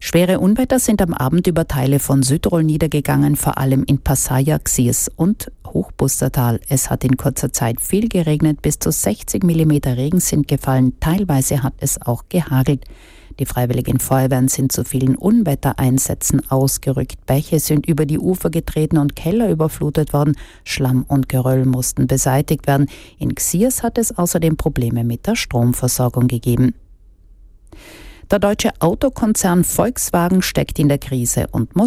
Schwere Unwetter sind am Abend über Teile von Südtirol niedergegangen, vor allem in Passaia, Xiers und Hochbustertal. Es hat in kurzer Zeit viel geregnet, bis zu 60 mm Regen sind gefallen, teilweise hat es auch gehagelt. Die Freiwilligen Feuerwehren sind zu vielen Unwettereinsätzen ausgerückt. Bäche sind über die Ufer getreten und Keller überflutet worden. Schlamm und Geröll mussten beseitigt werden. In Xiers hat es außerdem Probleme mit der Stromversorgung gegeben. Der deutsche Autokonzern Volkswagen steckt in der Krise und muss